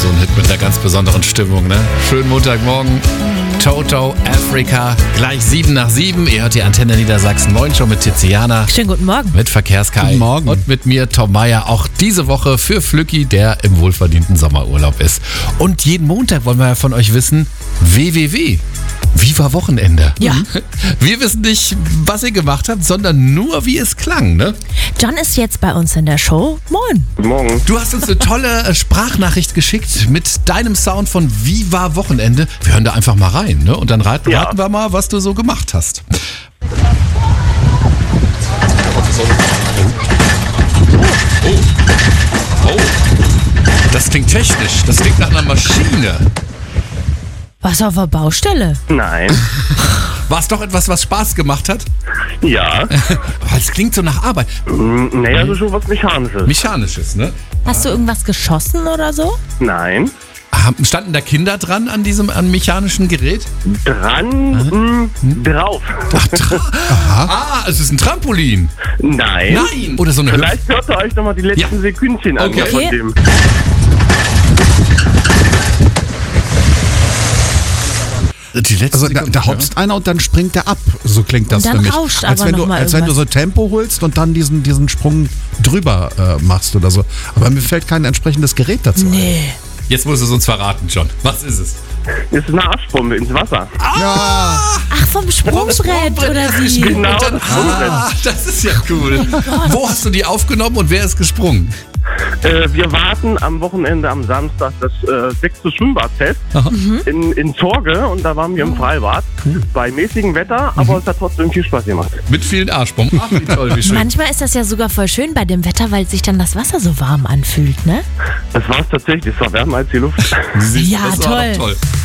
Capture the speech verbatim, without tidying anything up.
so ein Hit mit einer ganz besonderen Stimmung, ne? Schönen Montagmorgen. Toto, Africa, gleich sieben nach sieben. Ihr hört die Antenne Niedersachsen Morgenshow mit Tiziana. Schönen guten Morgen. Mit Verkehrskai. Guten Morgen. Und mit mir, Tom Meyer, auch diese Woche für Flücki, der im wohlverdienten Sommerurlaub ist. Und jeden Montag wollen wir ja von euch wissen, W W W. Wie war Wochenende? Ja. Wir wissen nicht, was ihr gemacht habt, sondern nur, wie es klang, ne? John ist jetzt bei uns in der Show. Moin. Guten Morgen. Du hast uns eine tolle äh, Sprachnachricht geschickt mit deinem Sound von Wie war Wochenende. Wir hören da einfach mal rein, ne? Und dann raten, Ja. raten wir mal, was du so gemacht hast. Oh, oh, oh. Das klingt technisch. Das klingt nach einer Maschine. Was auf der Baustelle? Nein. War es doch etwas, was Spaß gemacht hat? Ja. Aber es klingt so nach Arbeit. Mm, Nee, also schon was Mechanisches. Mechanisches, ne? Hast du irgendwas geschossen oder so? Nein. Haben- Standen da Kinder dran an diesem an mechanischen Gerät? Dran, mm, drauf. Ah, es ist ein Trampolin. Nein. Nein. Oder so eine Hüpf- Vielleicht hört ihr euch nochmal die letzten Ja. Sekündchen an Okay. von Okay. dem. Die letzte Also da, Sekunde, da hopst einer und dann springt der ab. So klingt das Und dann für mich. rauscht als aber wenn, noch du, mal als wenn du so irgendwas. Tempo holst und dann diesen, diesen Sprung drüber äh, machst oder so. Aber mir fällt kein entsprechendes Gerät dazu ein. Nee. ja. Jetzt musst du es uns verraten, John. Was ist es? Ist eine Arschbombe ins Wasser. Ja, Ach, vom Sprungbrett oder wie? Genau, Und dann, das Sprungbrett. ah, das ist ja cool. Wo hast du die aufgenommen und wer ist gesprungen? Äh, wir warten am Wochenende, am Samstag, das äh, sechste Schwimmbadfest in, in Zorge und da waren wir im Freibad. Bei mäßigem Wetter, aber es hat trotzdem viel Spaß gemacht. Mit vielen Arschbomben. Ach, wie toll, wie schön. Manchmal ist das ja sogar voll schön bei dem Wetter, weil sich dann das Wasser so warm anfühlt, ne? Das war es tatsächlich, es war wärmer als die Luft. Siehst du, Ja, das war toll. doch toll.